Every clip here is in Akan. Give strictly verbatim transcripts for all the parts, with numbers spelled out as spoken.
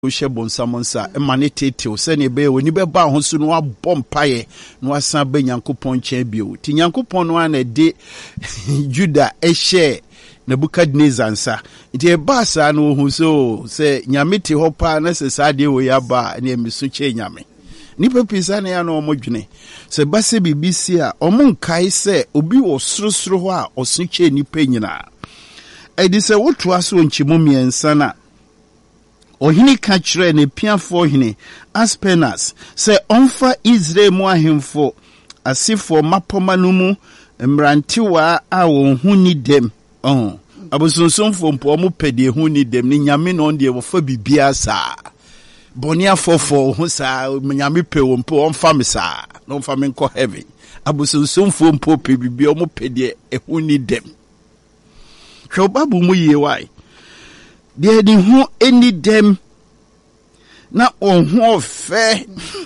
Shebon Samonsa, Emanete, Senebe, when you be bound, Hunsunwa Bompaye, no San Ben Yankupon Chambio, Tinyankupon one a day, Judah, a share, Nebuchadnezzar, it a bassa no who so say, Yamiti Hopa, necessary we yaba, near Misuche Yami. Nipa Pisani ano omojune. Se base bibisia, omun kai se, obi o srusruwa, o suche nipe nyina. Edi se wotu aso nchimumi ensana. Ohini kachre ne piafo hini Aspenas se onfa Israel mu ahemfo asifo mapomanumu mrantiwa a won huni dem oh abosonsomfo mpo mu pede huni dem ni nyame no de wo fa bibia sa boni afofo ho sa nyame pe wo mpo onfa me sa no onfa me nko heaven abosonsomfo mpo pe bibia mu pede ehuni dem hwe babu mu yewai de di hu eni dem na onhu fe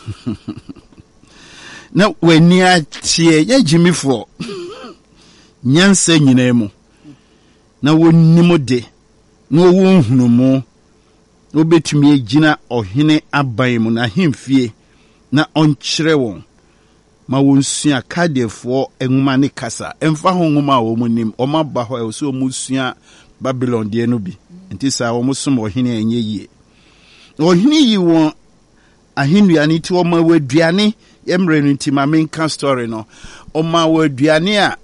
na weni atie ya jimifo nyansa nyina mu na wonimo de na wonhunu mu obetumi agina ohene aban mu na hemfie na onkyere won ma wonsua kadefo enwuma ne kasa emfa honwuma wo munim omaba ho e so musua Babylon de no bi nti sa wo musom ohene enye yie ohene yi won ahenua ni ti wo ma waduane yemre no nti ma menka story no o ma waduane a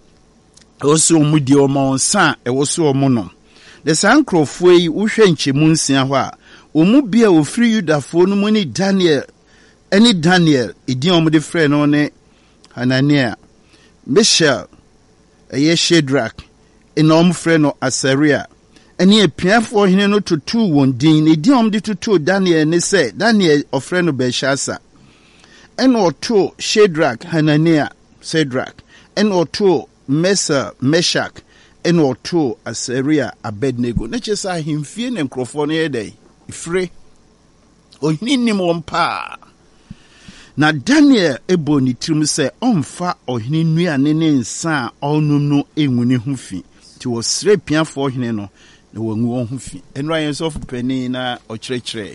o so mu di o ma onsa e wo so o mu no de sankrofo yi wo hwe nchemu nsia ho a o mu bia o free Yudafo no mu ni Daniel any Daniel idi o mu de frɛ no ne Hanania Mishael eye Shadrach ina o mu frɛ no Asaria eni epiafo hene no tutu won din ne di om de tutu Daniel ne se Daniel ofre no Belshazzar en oto Shadrach Hanania Shadrach en oto Mesa Meshach en oto Asaria Abednego na chesa himfie ne nkrofo no yedai ifre ohini nim wompa na Daniel ebo ni trim se omfa ohini nuane ne nsa onum no enwuni ho fi ti wo sre piafo hene no na wangu won hu fi enra yen so fu pani na okyrekere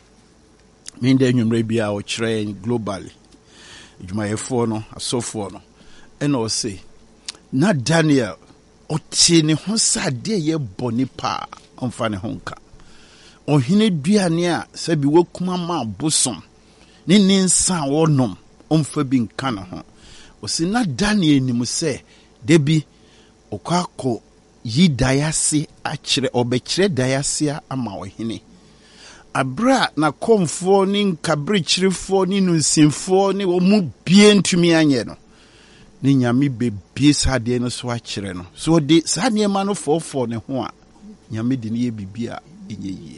min de nwumre bia okyere globally jumayefo no asofo no ena o se na Daniel oti ne ho sade ye boni pa onfa ne honka ohine duane a sabi wakuma ma bosom ne ninsa wonom onfa bi nka na ho o se na Daniel ni mu se debi okako yi dayase akire obekire dayase ama ohene abra na komfo ni nkabrichirifo ni nunsimfo ni wo mu bie ntumi anye no ni nyame bebie sade no so akire no so de sade ma no fofo ne ho a nyame de ne ye bibia enye yie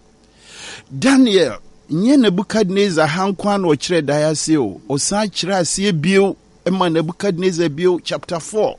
Daniel nye Nebukadnezar hankwa na okire dayase o o sa akire ase bio ema Nebukadnezar bio chapter four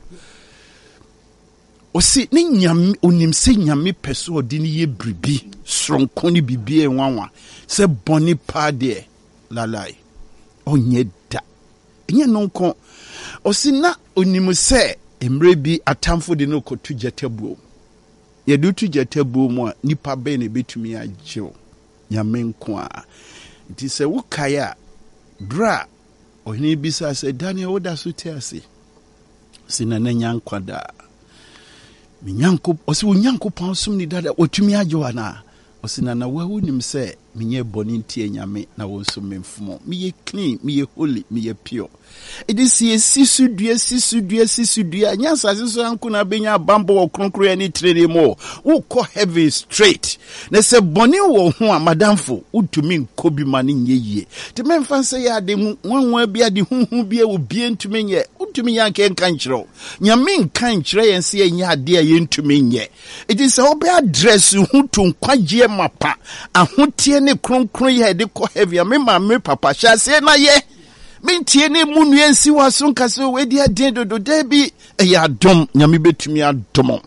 osi ni nyame onim se nyame peso odi ni ye bribi sronko ni bibie nwanwa se boni pa de lalai onye da enye nonko osi na onim se emre bi atamfo de no kotu jetabuo ye du tu jetabuo mu nipa be ne betumi agyew nyame nko a nti se wukaya bra ohini bisa se Daniel woda so tiase sinana nyankwada minyanko osi unyanko pansum ni dada otumi ajoana osi na na wahu nim se minye boni ntie nyame na wonsum memfumo miye clean miye holy miye pure edisi esisu due sisu due sisu due nyansa sisu anko na benya bambo okronkro ani trene mo wo ko heavy straight na se boni wo ho a madamfo utumi nkobi mane nyeyie te memfa se ya de nwanwa bia de huhu bia wo bia ntumi nye utumi yanke nka nkyerɛ nyame nka nkyerɛ yen se enya ade a yentumi nye edisi obe address hu to nkwagie mapa ahotie ne kronkron ye de ko heavy me ma me papa sha se na ye mintie ne mu nua nsi waso nkase we di adin dodo da bi eya dom nyame betumi adom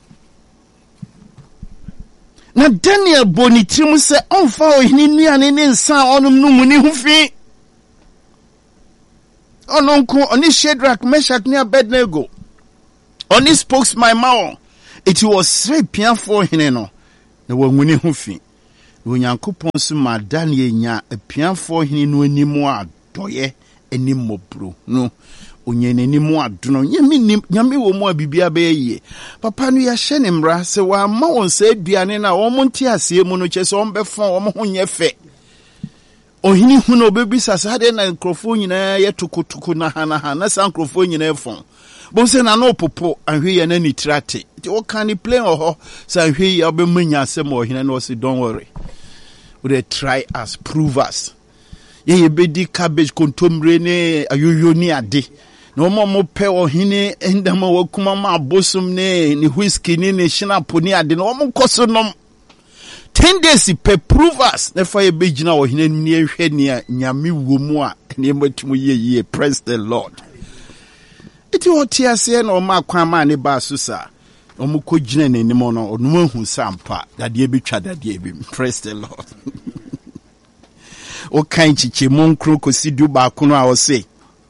na Daniel boni trim se onfa ohini nuane ne nsa onum no mu ni hu fi ononko oni Shadrach Meshach ne Abednego oni spokes my mouth it was three pian for hine no na wanguni hu fi Onyankopɔn so ma Daniel nya apiafo hene no animu adoye anim mobro no onye n'animu adono nyame nyame wo mu abibia be ye papa no ya hye ne mra se wa ma won sa aduane na wo mo nti ase mu no kyese wo mbefon wo mo ho nye fe ohini hu no obebisa sa de na nkrofo nyina ye tokotuko na hana hana sa nkrofo nyina efon bo se na no popo ahwe ye na ni trate ti wo kan ni plane oho sa ahwe ye obemanya asem ohina no se don't worry we dey try us prove us ye ye bedi cabbage kontomre ne ayoyo ni ade no mo mo pe ohine endama wakuma ma bosom ne ni whiskey ni ne shinapo ni ade no mo koso nom ten days pe prove us na fa ye begina ohine ni ehwe ni nyame wo mu a ne matumu ye ye praise the Lord. Iti oti ase na o ma kwan ma ne ba so sa o mo ko gina ne ni mo no o no hu sampa dade betwa dade bi praise the Lord. O kan chiche mon krokosi du ba kono a o se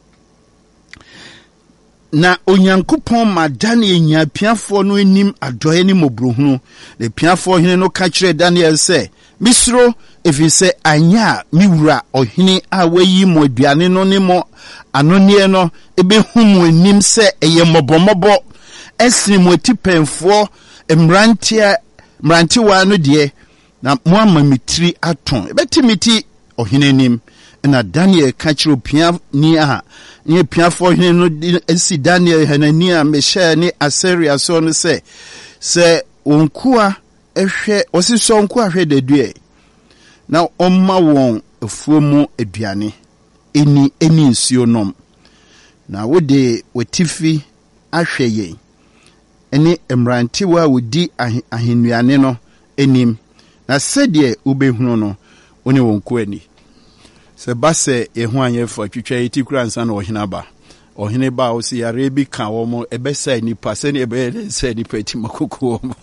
na Onyankopɔn ma Daniel nya piafo no anim adoye ni mobrohunu le piafo hene no ka kire Daniel se misro efise anya miwura ohene a wayi mo aduane no ne mo anone no ebehumu anim se eye mobomobo esini mo tipenfo emrantia mrantiwa no de na mo amamitri aton ebetimiti ohene nim na Daniel ka kire pia ni a ni piafo hene no esi Daniel Hanania Mishael ni Asaria so no se se onkua ehwe osiso onkua hwe dedue na omma won efuomu aduane eni eni nsuo nom na wode wetifi ahwe ye eni emrantiwa wodi ahenuane no enim na sede ubehunu no oni wonku ani se base ye ho anyefo twetwa yiti kura nsa na ohina ba ohine ba o si yare bi ka wo mo ebesa nipa se ne ebe se nipa ti makoko mo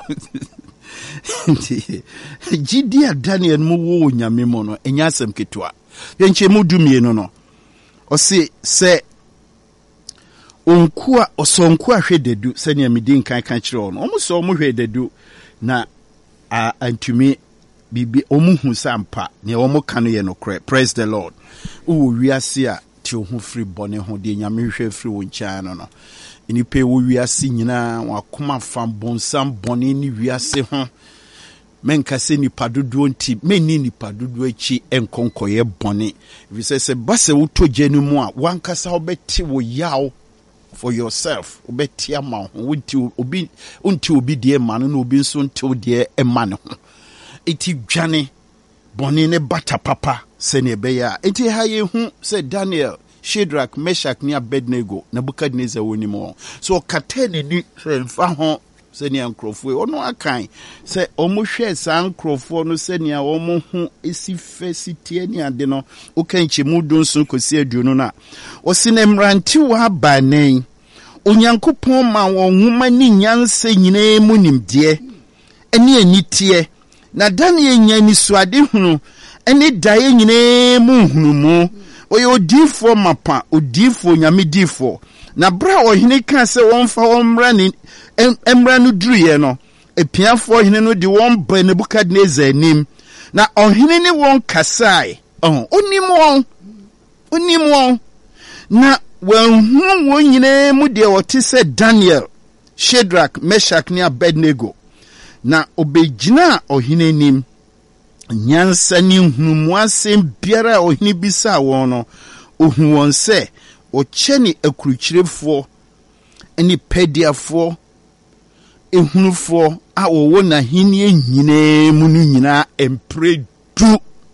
gidi a Daniel mu wo nyame mo no enya asem ketwa yenche mu dumie no no o si se onku a osonku a hwededu se ne amedi nkan kan kire ono omo so omo hwededu na a antumi bibi omuhu sampa ne omo kanu ye no kre praise the Lord o wiase a ti ohu free bone ho de nyame hwe free wo ncha no no enipe wo wiase nyina wakoma fam bonsam bone ni wiase ho menka se ni padodo nti menni ni padodo achi enkonkoye bone if say se base wo tojenu mu a wankasa obeti wo yaw for yourself obeti ama ho wonti obi unti obi de ma no obi nso nti de ema ne ho iti dwane boni ne bata papa se ne beya iti ha ye hu se Daniel Shadrach Meshach ni Abednego Nebukadnezar woni mo so katene ni se mfa ho se ne ankrofo ono akan se omo hwe sa ankrofo no se ne omo hu esife sitie ni ade no okanchi mudun so kosi aduonu na o se ne mranti wa banen Onyankopɔn ma won huma ni nyanse nyina mu nimde eni anitie na Daniel nya ni suade hunu eni dae nyine mu hunu mu oye odifo mapa odifo nyame difo na bra ohene ka se wonfa wonmra ni emra no duruye no epiafo ohene no de won ba Nebukadnezar nim na ohene ni won kasai oh onim won onim won na won won nyine mu de wote se Daniel Shadrach Meshach ni Abednego na obegina ohine nim nyansa ni hunu asem biara ohine bisa won no ohun won se o cheni akuruchirefo eni pediafo ehunufo a wo na hini nyina mu nu nyina empredu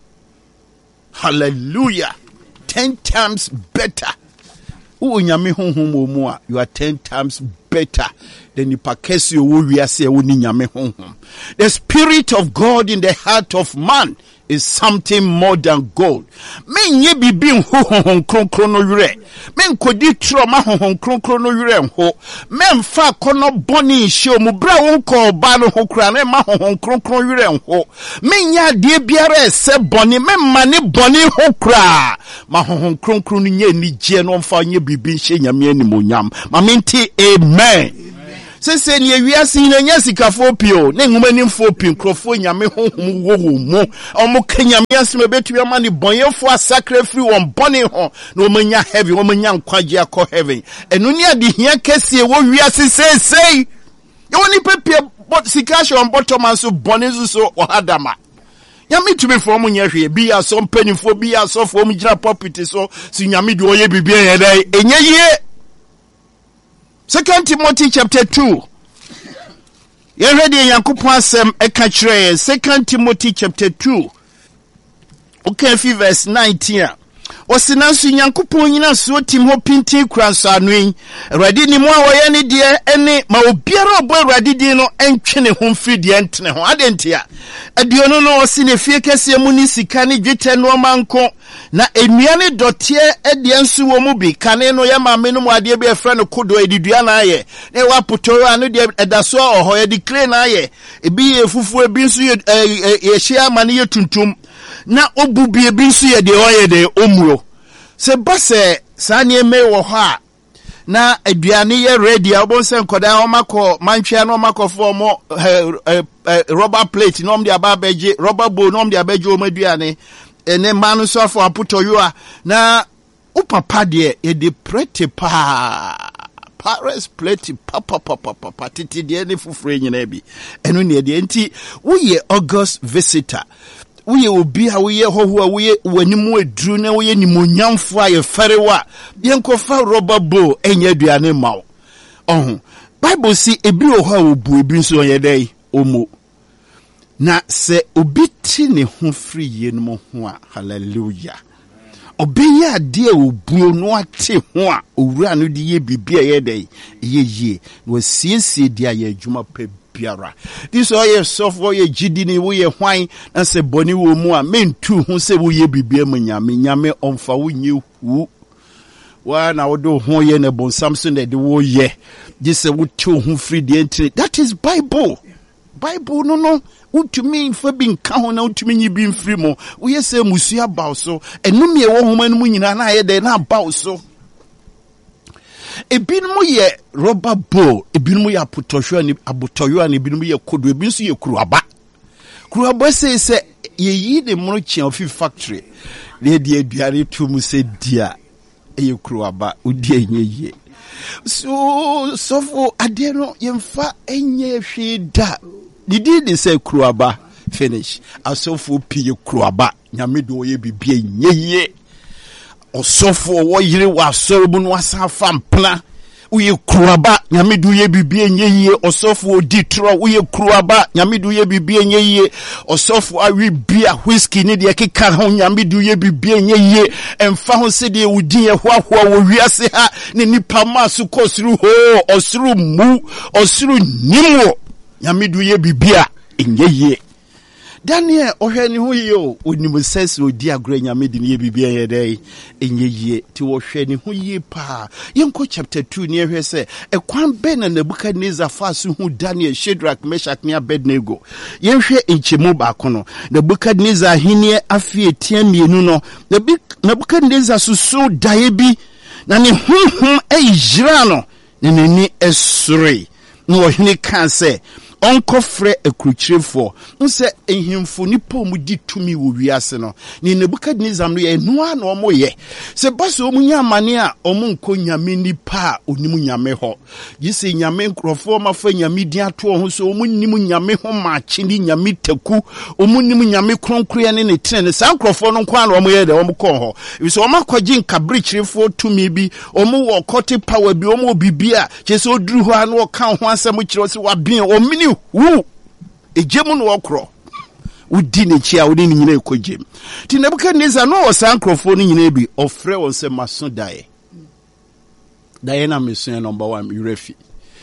hallelujah ten times better u nyame honhom mu a you are ten times better than the pakesi wo wiase wo ni nyame honhom. The spirit of God in the heart of man is something more than gold. Men ye bibi honhom kronkron no yure. Men kodi trauma honhom kronkron no yure ho. Men fa kono boni hye mu bra won ko ba no ho kra na ma honhom kronkron yure ho. Men ya de biara se boni men mane boni ho kra. Ma honhom kronkron no nye ni je no mfa nye bibi hye nyame animonyam. Ma menti amen. Se se ni ewiase ni nya sikafo pio na nwuma ni mfo pin krofo nyame honhom wo wo mu omo kanyame asem betumi ama ni bonyefo asakra free won bone ho na omanya heaven omanya nkwaje akọ heaven enu ni ade hia kese wo wiase se se ye woni pepie sikasho on bottom so bone so ohadama nyame tumi fo mo nya hwe bi aso mpanifo bi aso fo mo gira property so si nyame de oye bibia ye dai enye ye. Second Timothy chapter two. You ready? Yankupon asem eka kire. Second Timothy chapter two. Okay, verse nineteen. Osinansu Yankupon nyina so tim ho pintin kranso anwen. Awurade ni mo a woye ne de ene ma obiara obo awurade din no entwe ne ho mfiri de entene ho. Adentia. Aduono no osine fie kese mu ni sika ne dwetɛ no manko. Na enuane dotie ede nsu wo mu bi kane no ya maame no mu ade bi efra no kodo edidua na aye na wa potoro anu de edaso oho ya declare na aye ebi ye fufu ebi nsu ye ye hia ma ne ye tuntum na obubi ebi nsu ye de oye de omuo se base sa ne eme wo ho a na aduane ye ready obonse nkoda o makọ manhwea no makọfo mo rubber plate no de ababeje rubber bowl no de abeje o maduane ene manu so for aputoyo na upapa de e de pretty pa Paris plate papa papa papa titi de ne fufure nyina bi eno ne de enti wo ye August visitor wo ye obi a wo ye hoho a wo ye wanimu aduru na wo ye nimonyamfo a ye ferewa ye nkofa rubber bowl enya aduane mawo ohun Bible si ebi o ho a obu ebi nso ye dai omo na se obi ti ne ho free ye no ho a hallelujah obi ya de obuo no ate ho a owura no de ye bibia ye dai ye ye no siesie dia ye adwuma pa biara this all ye sofo ye gidi ni wo ye hwan na se boni wo mu a mentu ho se wo ye bibia mu nyame nyame omfa wo nye hu wa na wo do ho ye ne bon samson de wo ye this wo ti ho free de entry that is Bible Bible no no utumi mfa bi nka ho na utumi nyi bi mfiri mo wo ye se musua baw so enum ye wo homa no mu nyina na ye de na baw so ebinum ye rubber bowl ebinum ye apotohwe ani abotoyo ani ebinum ye kodo ebinum so ye kuruaba kuruaba se se ye yi de mo chi ofi factory le de aduare tu mu se dia ye kuruaba odi enye ye so so for ade no ye mfa enye hwe da didi de say kruaba finish asofo pie kruaba nyame do ye bibie nyeye osofo wo yire wa sorobu no asafa mpla uye kruaba nyame do ye bibie nyeye osofo odi tro uye kruaba nyame do ye bibie nyeye osofo awi bia whisky ne de keka ho nyame do ye bibie nyeye emfa ho se de udi ye hoahoa wo wiase ha ne nipa masu kosuru ho osuru mu osuru nyimo nyamidu ye bibia enyeye Daniel ohwani hu ye o onimu sese odi agro nyamedi ne ye bibia ye dai enyeye ti wo hwani hu ye pa yenko chapter two ne hwe se ekwan be na Nebukadnezar fasu hu Daniel Shadrach Meshach ne Abednego yenhwe enchemu ba kono Nebukadnezar henie afie tia mienu no Nebukadnezar susu dae bi na ne hunhum ejira no ne nani esore no ohini kan se onko frɛ akrukyirefo nse ehimfo nipa mu di tumi wo wiase no ni Nebukadnezar no ye noa na omo ye se baso omu nyamane a omo nko nyame nipa onimu nyame ho gise nyame nkrofo mafa nyame di ato ho so omu nimu nyame ho ma chindi nyame taku omu nimu nyame kronkroya ne ne tene sa nkrofo no nko na omo ye de omo kɔ ho biso omo akɔgye nkabrikyirefo tumi bi omo wo kote power bi omo bibia chese oduru ho an wo kan ho asɛm kyerɛ se wabin omini wu ejemu no okro udi ne chia udi ne nyina ekogem ti Nebukadnezar no osan krofo no nyina bi ofre won se maso dae dae na meso number one yurefi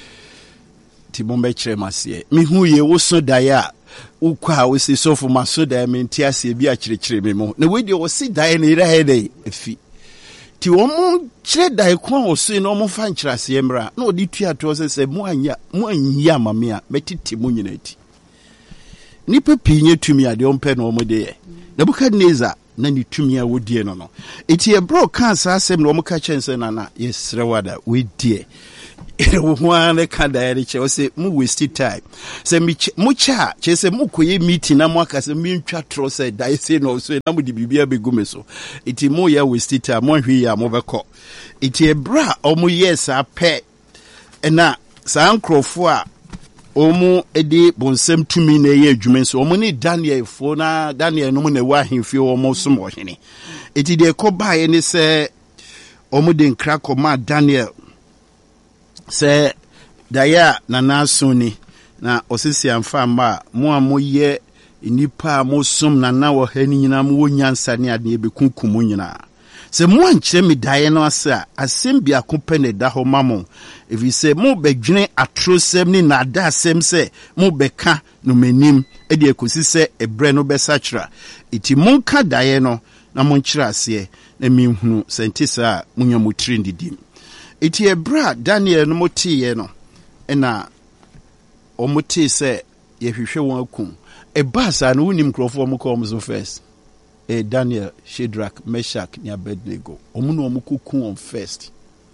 ti bombe kire mase mi hu ye wo so dae a ukwa wo se so fo maso dae me nti ase bi a kire kire me mo na we de wo si dae ne ira he dae efi ti wo mo kire dae kwa wo so no mo fa nkyerase emra na odi tua to se se mo anya mo anya mame a metiti mo nyina ti nipa pinye tumi ade ompe no mo de ye Nebukadnezar na ni tumi a wodie no no eti e bro kan sa asem no mo ka chense na na yesrewada we die one can direct say mu waste time. Say me mucha che say mu koye meeting na mu aka say me ntwa tro say dai say no so na mu di bibia begume so. Iti mo ya waste time mo hwe ya mo beko. Iti ebra omo yes a pe na sa nkrofo a omo edi bonsem tumi na ye adwume so omo ni Daniel fo na Daniel no mu na wa hemfie omo som ohene. Iti de ko bae ni say omo de nkra ko ma Daniel se daya na nasoni na osisi amfa ma mo amoye nipa mo som na na wo hani nyina mo nyansa ne ade be kunkum nyina se mo ankyere me daya no asa asem bia kopene da ho mamo if you say mo bedwene atrosem ni na da asem se mo beka no manim e de ekosi se ebre no besachra iti monka daya no na monkyere ase na minhunu sentisa munya mo trendidim. Iti ebra Daniel no motiye no ena omotie se ye hwehwe won akum e basa no unim krofo mo kom so first e Daniel, Shadrach, Meshach ni Abednego omu no omukuku on first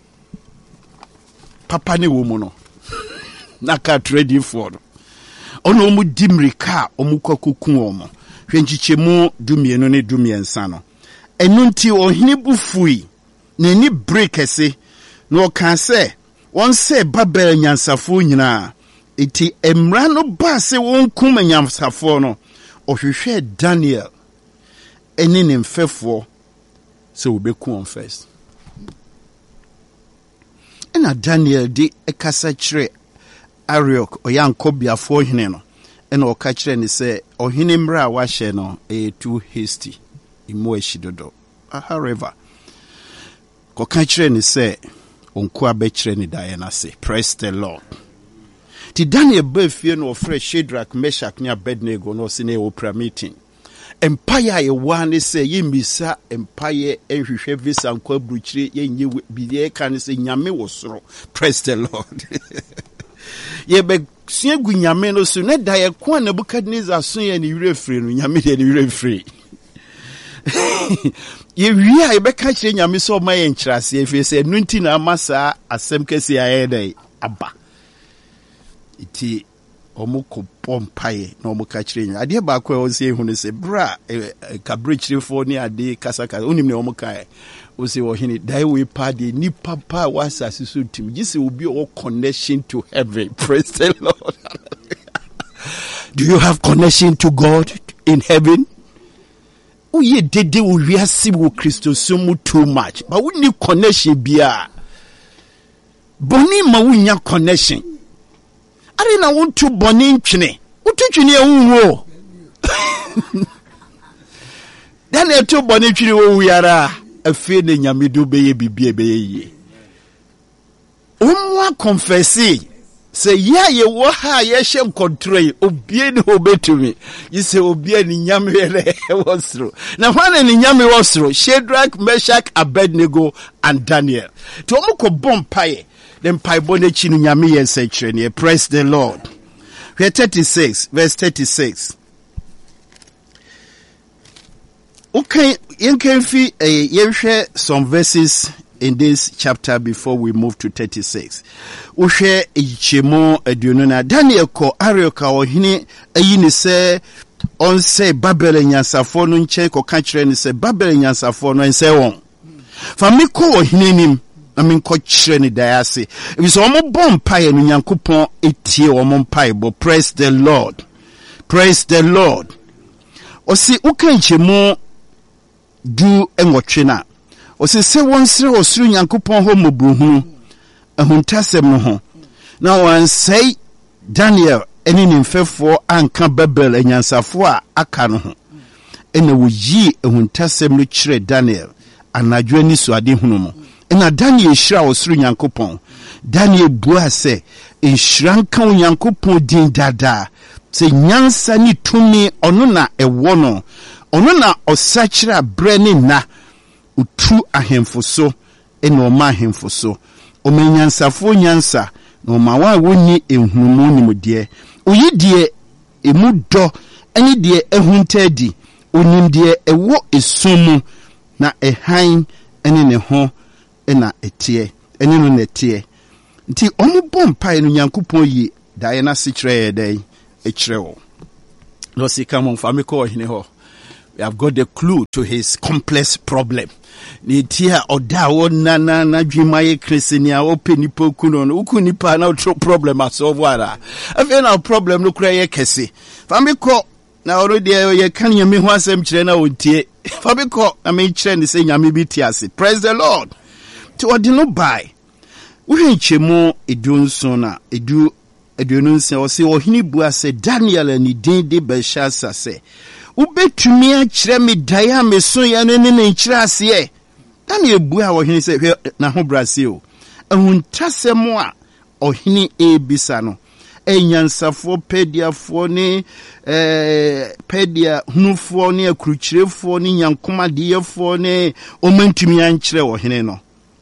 papa ne wo mu no na ka ready for ono omu dimrika omukuku omo hwenchichemu dumienu ne dumiensa no enunti ohini bufui ne ni break ese no can say one say Babel nyansafo nyina iti emra no ba se won kuma nyansafo no ohwehwe Daniel eni ne mfefo se obeku on first ena Daniel di ekasa kire Ariok oyankobiafo hene no ena oka kire ni se ohene mra wa hye no e too hasty imo eshidodo however ko ka kire ni se onko abekire ni Diana say praise the Lord. Ti Daniel befie no fresh Shadrach, Meshach ni Abednego no se na opera meeting. Empire ye one say yimisa empire enhwehwe visa nko abruchire yenye biye kan say nyame wo soro. Praise the Lord. Ye be siegu nyame no so na da ye kwa Nebukadnezar so ye ni wire free no nyame de ni wire free. Ye wi a ye be ka kire nyame so ma ye nkyirase efe se nunti na amasa asem kesi ayedai aba iti omuko pompaye na omuka kire nya ade ba kwa o se hunu se bra ka bridge fo ni ade kasaka onim ne omuka o se wo hini dai we party ni papa was asisu tim gise obi o connection to heaven. Praise the Lord. Do you have connection to God in heaven? Uye dede uwiasi wo Kristo sumu too much. But we need connection biya. Boni ma unya connection. Ari na wuntu boni nchine. Utu chini ya unwo. Dani etu boni nchine wo uyara. Afene nyamidu beye bibie beye ye. Umwa confessi. Se ya ye wo ha ye shem kontre obie ni obetumi yi se obie ni nyame re wosro na hwane ni nyame wosro Shadrach, Meshach, Abednego and Daniel to omko bompaye dem paibo ne chi ni nyame ye se kire ne. Praise the Lord. Verse thirty-six verse thirty-six okay yen can fi eh yenhwe some verses in this chapter before we move to thirty-six. Uhwe ichemo aduonu na Daniel ko Arioka ohini ayi ni se on se Babel nyansafo no nche ko ka kire ni se Babel nyansafo no ense won. Fa mi ko ohini nim na mi ko kire ni dayase. Ebi so omo bom pae no Nyankopon etie omo pae bo. Praise the Lord. Praise the Lord. Osi uka ichemo du enwotwe na Ose se won sere osuru Nyankopon ho mobruhu ahuntasem no ho na wan say Daniel eni ni mfefo anka Babel anyansafo a aka no ho ena woyi ahuntasem no kire Daniel anadwo ni so ade hunu mo ena Daniel hira osuru Nyankopon Daniel bua se enhranka Nyankopon din dada se nyansa ni tumi ono na ewo no ono na osachira breni na utu ahemfo so ena oma ahemfo so o menyansafo nyansa na o mawa woni ehunmu nimde oyi die emu do eni die ehuntadi onim die ewo esumu na ehan eni ne ho ena etie eni no netie nti omo bompa no Nyankopɔn yi dae na sikire dey e kirewo no see come on fa me call hine ho. We have got the clue to his complex problem. Ni tia oda wo na na na dwuma ye kresinia o penipo kuno no ukunipa na tro problem asolve wara. Afi na problem no kura ye kese. Fa me call na already ye kan ye me ho asem kire na ontie. Fa me call na me kire ni say nyame bi ti ase. Praise the Lord. To odi no buy. We nchemu edunso na edu edununse o se ohini bua se Daniel ni din de Belshazzar se ubetumi a kire me dae me so ya ne ne nkire ase e Daniel bua ohini se na ho brase o ahuntasem a ohini ebisa no enyansafo pediafo ne eh pedia hunufo ne akruchirefo ne nyankomadeyefo ne omantumi a nkire ohini no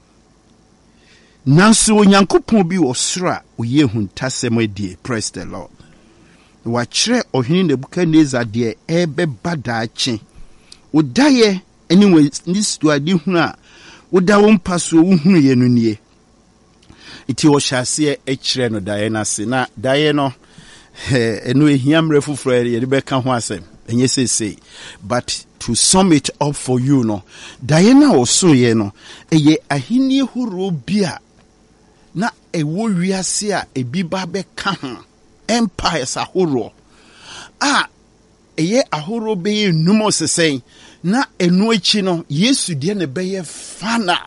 nanso Nyankopɔn bi wɔ soro a oye huntasem adie. Praise the Lord. Wa kire ohini Nebukadnezar de ebe badaache odaye anyway this to adi hunu a woda wo mpaso wo hunu ye no nie iti wo hyase e kire no daye na se na daye no eno ehiamre fufuro ye de beka ho asem enye sese but to sum it up for you no daye na oso ye no eye ahini horo bia na ewo wiase a ebi ba beka ho empires ahoro a eye ahoro be numo sesen na enu echi no Yesu de ne beye fana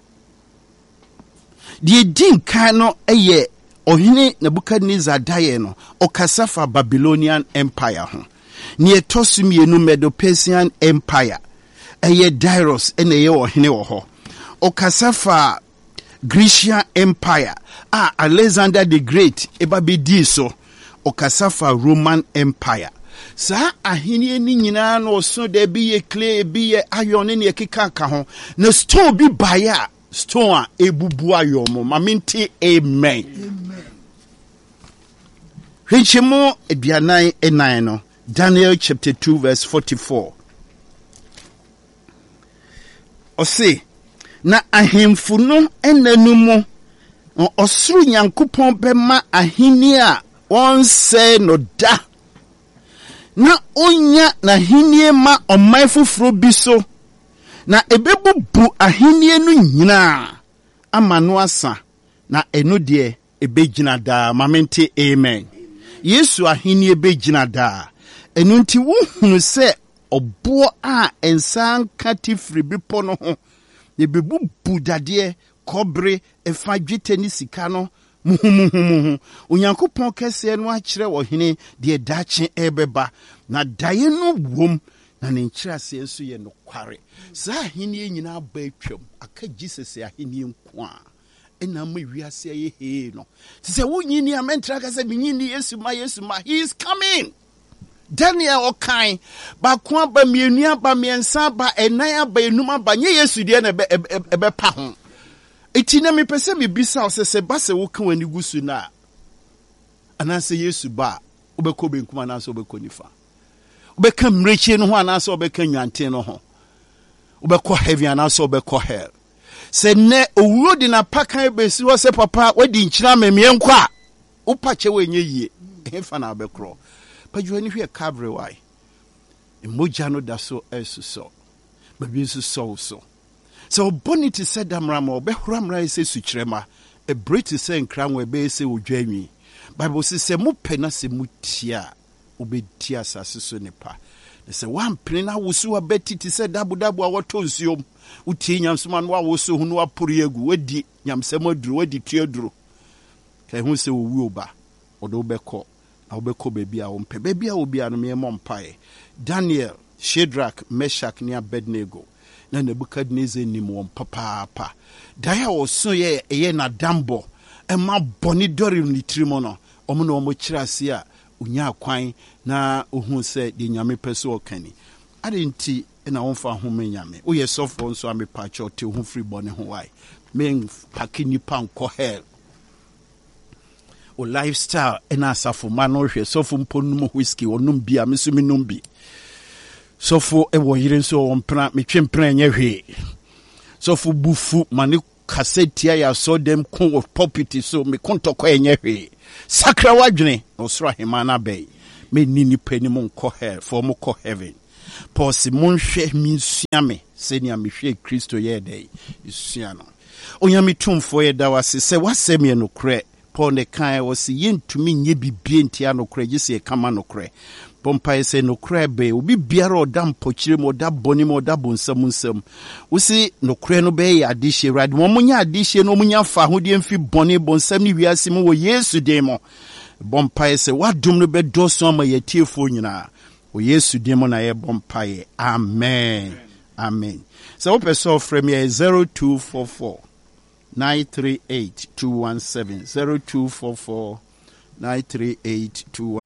de din kan no eye ohini Nebukadnezar daye no okasafa Babylonian empire ho ne etosumi enu Medo-Persian empire eye Darius ene ye ohini wo ho okasafa Grecian empire a Alexander the Great eba be di so okasafa Roman empire sa ahini ni nyina no so de bi ye clay bi ye iron ne ekeka ka ho na stone bi baya stone a ebubu ayo mo maminti amen amen Hwechemo eduanan enan no Daniel chapter two verse forty-four Ose na ahemfu no enanu mu osuru Nyankopɔn bema ahini a onse no da na onya na hinie ma omai fufuro bi so na ebebubu ahini no nyina ama no asa na eno de ebegyina da mamente amen Yesu ahini ebegyina da eno nti wo hunu se obo a ensan katifri bipo no ho ebebubu dade kobre efa dwete ni sika no muhumuhumu Onyankopɔn kese no akire wo hene de daakye ebeba na daye no wom na ne nkyerase nso ye no kware sa hene nyina ba atwam aka Jesus ya hene nko a ena ma wiase ye he no se wonyini amentra ka se binyini Yesu ma Yesu ma he is coming Daniel okai ba ko aba mienu aba miensa ba enan aba enum aba nye Yesu de na ebe pa ho eti na me pese me bisa o se se ba se wo kan wani gusu na anase Yesu ba obekọ benkum anase obekọ nifa obeka mrechi no ho anase obeka nwanten no ho obekọ heaven anase obekọ hell se ne owuro di na pakan besi wo se papa wadi nkyira memie nkọ a upache wenye yie hefa na obekro pajuani hwe Calvary why emoja no da so esuso babi esuso so so bonity said damrama obehramra ese sukrema e briti se nkran we be ese odwanwi Bible says se mo pena se mutia obetia asase so nepa se wan pena wosu abeti ti se dabu dabu a woto nsuom uti nyamsoma no awoso hunu apori egu wadi nyamsem aduru wadi tuaduru kai hu se owu oba odo beko na obeko bebi a ompe bebi a obi anu me mompae Daniel Shadrach Meshach ne Abednego na Nebukadnezar ni mo papa pa daya oso ye ye na dambo e ma boni dori ni trimo no omo na omo kirase a unya kwan na ohun se de nyame pese okani adenti na wonfa home nyame wo ye sofo nso amepa cho te ho free bone ho wai men pakini pan ko hell o lifestyle ena asafo ma no hwe sofo mponum whiskey onum bia mesumi numbi sofo e wo yire nso on pra metwe mpra nya hwe sofo bufu mane kasetia ya so dem kun of property so me kontokɔ enye hwe sakra wadwene osoro hemana bay me nini pani mo nkɔ hell for mo kɔ heaven pause mon hwe mi suame senia me hwe Kristo ye dey isua no onyame tumfo ye da wase se wasem ye no kre Paul ne kan wase yentumi nye bibie ntia no kre gise kama no kre Pompa se no kre be obi biara oda mpokyire mo da boni mo da bonsam nsam usi no kre no be ya adihye rad mo munya adihye no munya fa hodie mfi boni bonsam ni wiase mo wo Yesu de mo bompa se wadum no be doso ma yetiefo nyina wo Yesu de mo na ye bompa ye amen amen so wo person frame ye zero two four four nine three eight two one seven zero two four four nine three eight two one seven